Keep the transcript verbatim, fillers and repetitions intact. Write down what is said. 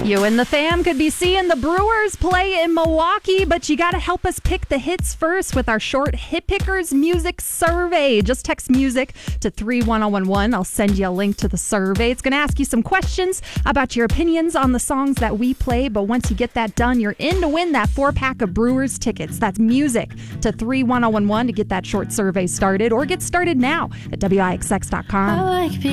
You and the fam could be seeing the Brewers play in Milwaukee, but you got to help us pick the hits first with our short Hit Pickers music survey. Just text music to three one zero one one. I'll send you a link to the survey. It's going to ask you some questions about your opinions on the songs that we play, but once you get that done, you're in to win that four-pack of Brewers tickets. That's music to three one zero one one to get that short survey started, or get started now at W I X X dot com. I like